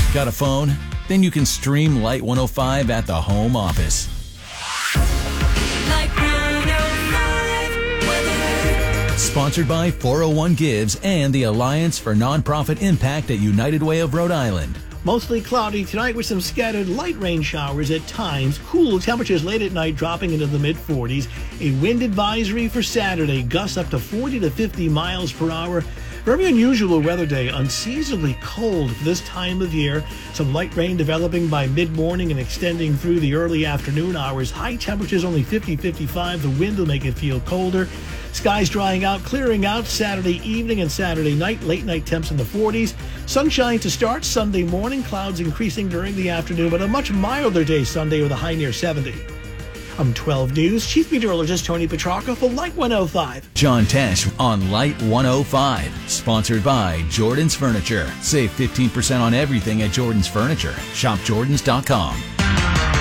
Got a phone? Then you can stream Light 105 at the home office. Light 105 weather. Sponsored by 401 Gives and the Alliance for Nonprofit Impact at United Way of Rhode Island. Mostly cloudy tonight with some scattered light rain showers at times. Cool temperatures late at night dropping into the mid-40s. A wind advisory for Saturday. Gusts up to 40 to 50 miles per hour. Very unusual weather day. Unseasonably cold for this time of year. Some light rain developing by mid-morning and extending through the early afternoon hours. High temperatures only 50-55. The wind will make it feel colder. Skies drying out, clearing out Saturday evening and Saturday night. Late night temps in the 40s. Sunshine to start Sunday morning. Clouds increasing during the afternoon, but a much milder day Sunday with a high near 70. I'm 12 News Chief Meteorologist Tony Petrarca for Light 105. John Tesh on Light 105. Sponsored by Jordan's Furniture. Save 15% on everything at Jordan's Furniture. ShopJordans.com.